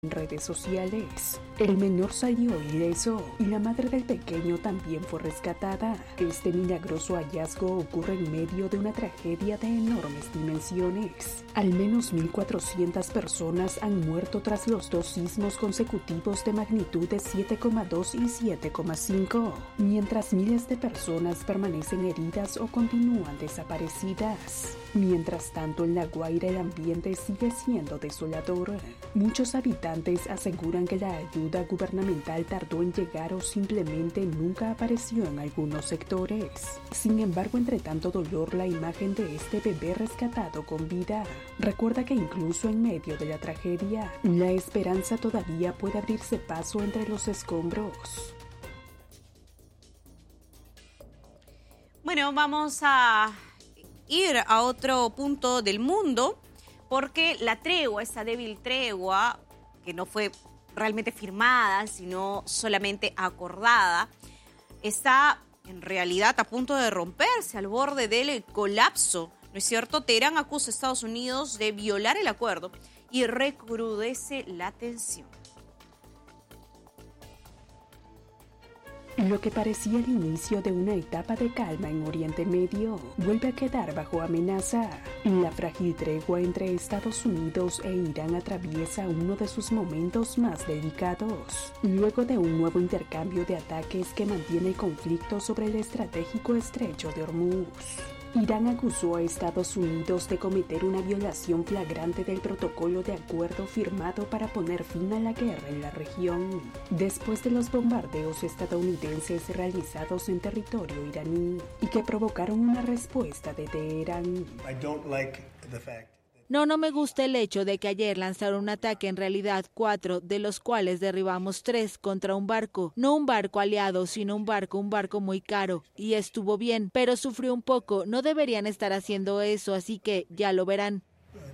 en redes sociales. El menor salió ileso y la madre del pequeño también fue rescatada. Este milagroso hallazgo ocurre en medio de una tragedia de enormes dimensiones. Al menos 1.400 personas han muerto tras los dos sismos consecutivos de magnitudes 7,2 y 7,5, mientras miles de personas permanecen heridas o continúan desaparecidas. Mientras tanto, en La Guaira el ambiente sigue siendo desolador. Muchos habitantes aseguran que la ayuda gubernamental tardó en llegar o simplemente nunca apareció en algunos sectores. Sin embargo, entre tanto dolor, la imagen de este bebé rescatado con vida recuerda que incluso en medio de la tragedia, la esperanza todavía puede abrirse paso entre los escombros. Bueno, vamos a ir a otro punto del mundo, porque la tregua, esa débil tregua, que no fue realmente firmada, sino solamente acordada, está en realidad a punto de romperse, al borde del colapso. ¿No es cierto? Teherán acusa a Estados Unidos de violar el acuerdo y recrudece la tensión. Lo que parecía el inicio de una etapa de calma en Oriente Medio vuelve a quedar bajo amenaza. La frágil tregua entre Estados Unidos e Irán atraviesa uno de sus momentos más delicados, luego de un nuevo intercambio de ataques que mantiene el conflicto sobre el estratégico estrecho de Hormuz. Irán acusó a Estados Unidos de cometer una violación flagrante del protocolo de acuerdo firmado para poner fin a la guerra en la región, después de los bombardeos estadounidenses realizados en territorio iraní y que provocaron una respuesta de Teherán. No me gusta el hecho de que ayer lanzaron un ataque, en realidad 4, de los cuales derribamos 3 contra un barco. No un barco aliado, sino un barco muy caro. Y estuvo bien, pero sufrió un poco. No deberían estar haciendo eso, así que ya lo verán.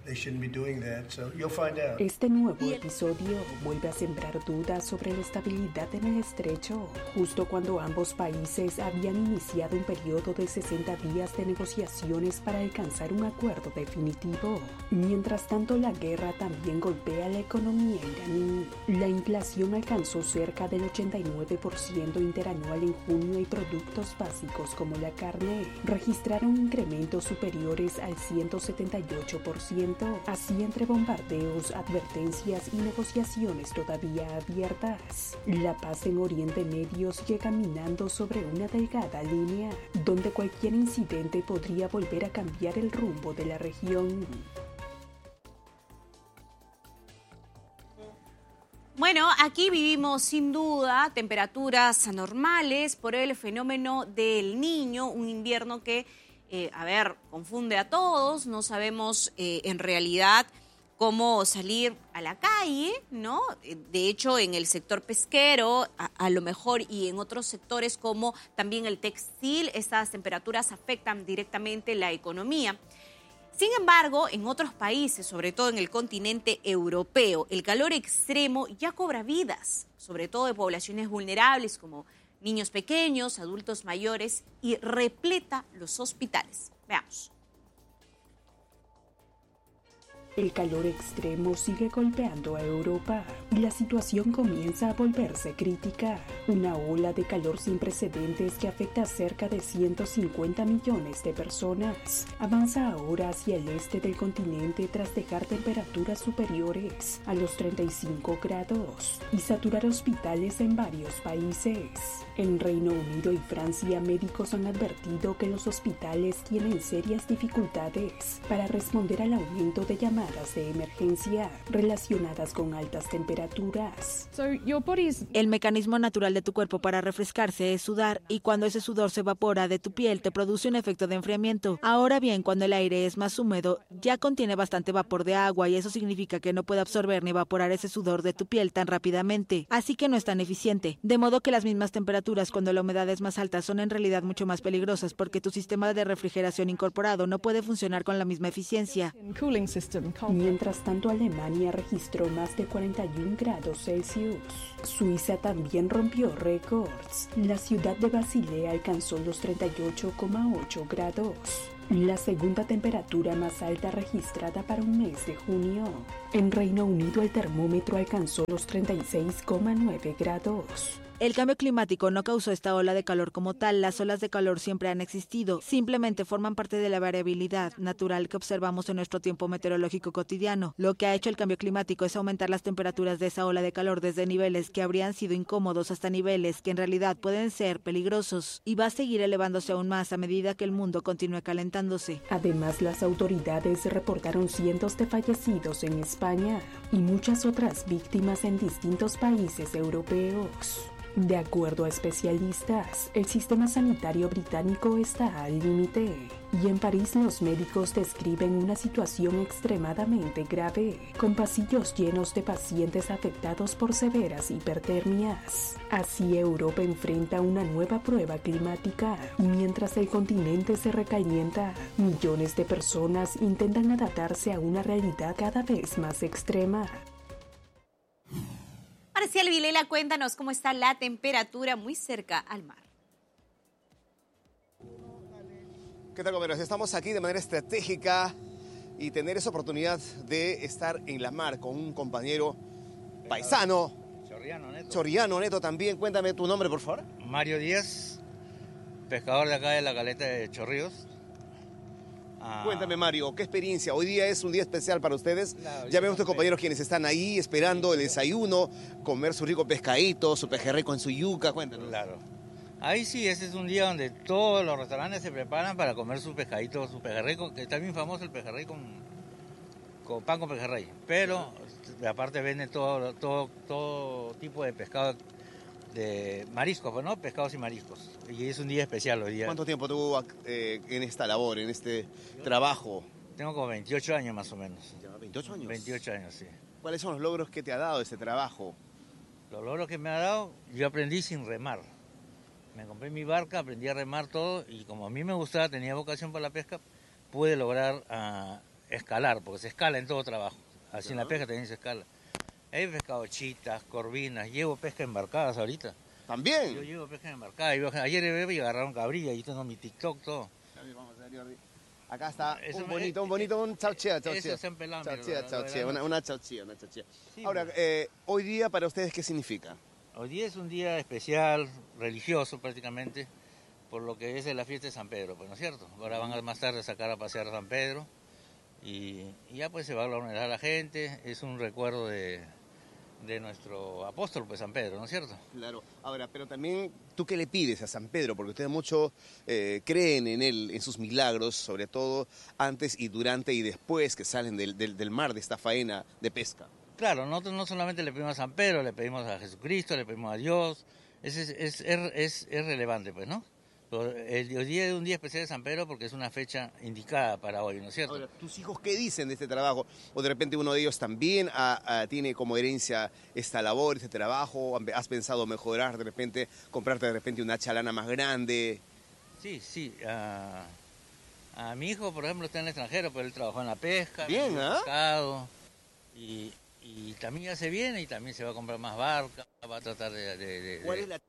Este nuevo episodio vuelve a sembrar dudas sobre la estabilidad en el estrecho, justo cuando ambos países habían iniciado un periodo de 60 días de negociaciones para alcanzar un acuerdo definitivo. Mientras tanto, la guerra también golpea la economía iraní. La inflación alcanzó cerca del 89% interanual en junio y productos básicos como la carne registraron incrementos superiores al 178%. Así, entre bombardeos, advertencias y negociaciones todavía abiertas, la paz en Oriente Medio sigue caminando sobre una delgada línea, donde cualquier incidente podría volver a cambiar el rumbo de la región. Bueno, aquí vivimos sin duda temperaturas anormales por el fenómeno del Niño, un invierno que confunde a todos, no sabemos en realidad cómo salir a la calle, ¿no? De hecho, en el sector pesquero, a lo mejor, y en otros sectores como también el textil, estas temperaturas afectan directamente la economía. Sin embargo, en otros países, sobre todo en el continente europeo, el calor extremo ya cobra vidas, sobre todo de poblaciones vulnerables como niños pequeños, adultos mayores, y repleta los hospitales. Veamos. El calor extremo sigue golpeando a Europa y la situación comienza a volverse crítica. Una ola de calor sin precedentes que afecta a cerca de 150 millones de personas avanza ahora hacia el este del continente tras dejar temperaturas superiores a los 35 grados y saturar hospitales en varios países. En Reino Unido y Francia, médicos han advertido que los hospitales tienen serias dificultades para responder al aumento de llamadas de emergencia relacionadas con altas temperaturas. El mecanismo natural de tu cuerpo para refrescarse es sudar, y cuando ese sudor se evapora de tu piel te produce un efecto de enfriamiento. Ahora bien, cuando el aire es más húmedo, ya contiene bastante vapor de agua y eso significa que no puede absorber ni evaporar ese sudor de tu piel tan rápidamente, así que no es tan eficiente. De modo que las mismas temperaturas cuando la humedad es más alta son en realidad mucho más peligrosas porque tu sistema de refrigeración incorporado no puede funcionar con la misma eficiencia. Mientras tanto, Alemania registró más de 41 grados Celsius. Suiza también rompió récords. La ciudad de Basilea alcanzó los 38,8 grados. la segunda temperatura más alta registrada para un mes de junio. En Reino Unido el termómetro alcanzó los 36,9 grados. El cambio climático no causó esta ola de calor como tal, las olas de calor siempre han existido, simplemente forman parte de la variabilidad natural que observamos en nuestro tiempo meteorológico cotidiano. Lo que ha hecho el cambio climático es aumentar las temperaturas de esa ola de calor desde niveles que habrían sido incómodos hasta niveles que en realidad pueden ser peligrosos, y va a seguir elevándose aún más a medida que el mundo continúe calentándose. Además, las autoridades reportaron cientos de fallecidos en España y muchas otras víctimas en distintos países europeos. De acuerdo a especialistas, el sistema sanitario británico está al límite y en París los médicos describen una situación extremadamente grave, con pasillos llenos de pacientes afectados por severas hipertermias. Así Europa enfrenta una nueva prueba climática y mientras el continente se recalienta, millones de personas intentan adaptarse a una realidad cada vez más extrema. Marcial Vilela, cuéntanos cómo está la temperatura muy cerca al mar. ¿Qué tal, compañeros? Estamos aquí de manera estratégica y tener esa oportunidad de estar en la mar con un compañero paisano. Chorriano Neto también. Cuéntame tu nombre, por favor. Mario Díaz, pescador de acá de la caleta de Chorrillos. Cuéntame, Mario, ¿qué experiencia? Hoy día es un día especial para ustedes. Ya vemos a tus compañeros quienes están ahí esperando el desayuno, comer su rico pescadito, su pejerrey con su yuca. Cuéntanos. Claro. Ahí sí, ese es un día donde todos los restaurantes se preparan para comer su pescadito, su pejerrey, que está bien famoso el pejerrey con pan con pejerrey. Pero aparte venden todo tipo de pescado, de mariscos, ¿no? Pescados y mariscos. Y es un día especial hoy día. ¿Cuánto tiempo tuvo en esta labor, en este trabajo? Tengo como 28 años más o menos. ¿28 años? 28 años, sí. ¿Cuáles son los logros que te ha dado este trabajo? Los logros que me ha dado, yo aprendí sin remar. Me compré mi barca, aprendí a remar todo y como a mí me gustaba, tenía vocación para la pesca, pude lograr escalar, porque se escala en todo trabajo. Así en la pesca también se escala. He pescado chitas, corvinas, llevo pesca embarcadas ahorita. ¿También? Yo llevo pesca embarcada. Ayer y agarraron cabrilla, y tengo mi TikTok, todo. Acá está un chauchea. Eso se han pelado. Una chauchea. Sí, ahora, hoy día para ustedes, ¿qué significa? Hoy día es un día especial, religioso prácticamente, por lo que es la fiesta de San Pedro, pues, ¿no es cierto? Ahora van a más tarde a sacar a pasear a San Pedro y ya pues se va a glorificar a la gente, es un recuerdo de nuestro apóstol, pues San Pedro, ¿no es cierto? Claro. Ahora, pero también, ¿tú qué le pides a San Pedro? Porque ustedes mucho creen en él, en sus milagros, sobre todo antes y durante y después que salen del mar, de esta faena de pesca. Claro, nosotros no solamente le pedimos a San Pedro, le pedimos a Jesucristo, le pedimos a Dios, es relevante, pues, ¿no? El día es un día especial de San Pedro porque es una fecha indicada para hoy, ¿no es cierto? Ahora, ¿tus hijos qué dicen de este trabajo? ¿O de repente uno de ellos también tiene como herencia esta labor, este trabajo? ¿Has pensado mejorar de repente, comprarte de repente una chalana más grande? Sí. A mi hijo, por ejemplo, está en el extranjero, pero él trabajó en la pesca, bien, en el pescado, y también ya se viene y también se va a comprar más barca, va a tratar de... ¿Cuál es la...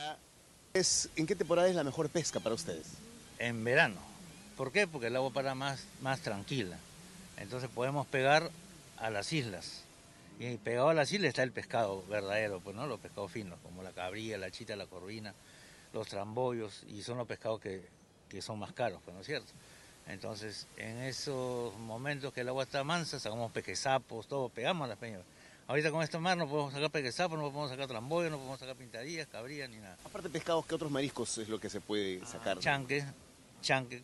¿En qué temporada es la mejor pesca para ustedes? En verano. ¿Por qué? Porque el agua para más tranquila. Entonces podemos pegar a las islas. Y pegado a las islas está el pescado verdadero, pues, ¿no? Los pescados finos, como la cabrilla, la chita, la corvina, los tramboyos, y son los pescados que son más caros, pues, ¿no es cierto? Entonces, en esos momentos que el agua está mansa, sacamos pequesapos, todo, pegamos a las peñas. Ahorita con este mar no podemos sacar pequesapos, no podemos sacar tramboyos, no podemos sacar pintadillas, cabrillas, ni nada. Aparte de pescados, ¿qué otros mariscos es lo que se puede sacar? Chanque,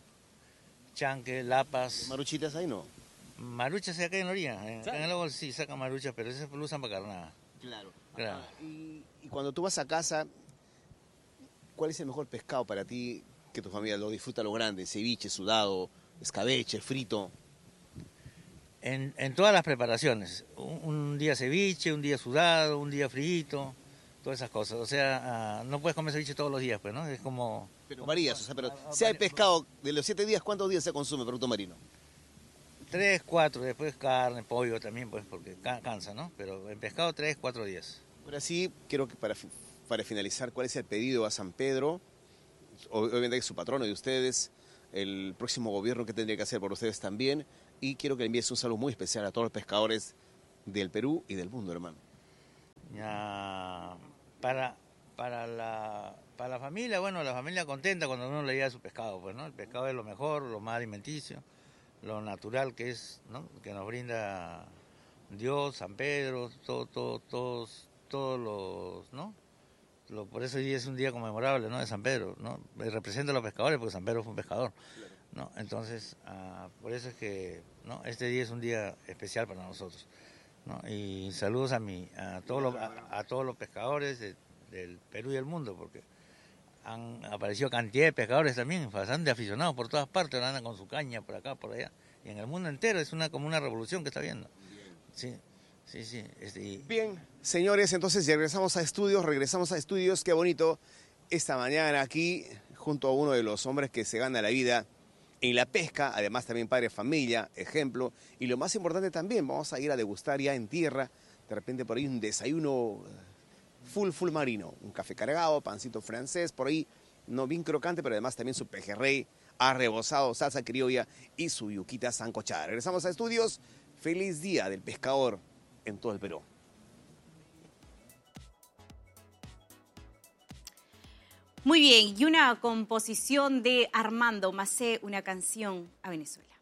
lapas. ¿Maruchitas ahí no? Maruchas acá en la orilla, acá en el agua sí sacan maruchas, pero esas lo usan para carnada. Claro. Claro. Y cuando tú vas a casa, ¿cuál es el mejor pescado para ti que tu familia lo disfruta lo grande? Ceviche, sudado, escabeche, frito. En todas las preparaciones, un día ceviche, un día sudado, un día frito, todas esas cosas. O sea, no puedes comer ceviche todos los días, pues, ¿no? Es como... Pero varías, o sea, pero si hay pescado, de los 7 días, ¿cuántos días se consume producto marino? 3, 4, después carne, pollo también, pues, porque cansa, ¿no? Pero en pescado 3, 4 días. Ahora sí, creo que para finalizar, ¿cuál es el pedido a San Pedro? Obviamente que es su patrono de ustedes. el próximo gobierno, qué tendría que hacer por ustedes también. Y quiero que le envíes un saludo muy especial a todos los pescadores del Perú y del mundo, hermano. Ya, para la familia, bueno, la familia contenta cuando uno le lleva su pescado, pues, ¿no? El pescado es lo mejor, lo más alimenticio, lo natural que es, ¿no? Que nos brinda Dios, San Pedro, todos los, ¿no? Por eso hoy es un día conmemorable, ¿no? De San Pedro, ¿no? Representa a los pescadores porque San Pedro fue un pescador, ¿no? Entonces, por eso es que, ¿no? Este día es un día especial para nosotros, ¿no? Y saludos a todos los pescadores del Perú y del mundo, porque han aparecido cantidad de pescadores también, bastante aficionados por todas partes, andan con su caña por acá, por allá, y en el mundo entero es como una revolución que está viendo. Sí. Bien, señores, entonces ya regresamos a estudios, qué bonito esta mañana aquí, junto a uno de los hombres que se gana la vida en la pesca, además también padre de familia, ejemplo, y lo más importante también, vamos a ir a degustar ya en tierra, de repente por ahí un desayuno full marino, un café cargado, pancito francés, por ahí, no bien crocante, pero además también su pejerrey arrebozado, salsa criolla y su yuquita sancochada. Regresamos a estudios, feliz día del pescador en todo el Perú. Muy bien, y una composición de Armando Macé, una canción a Venezuela.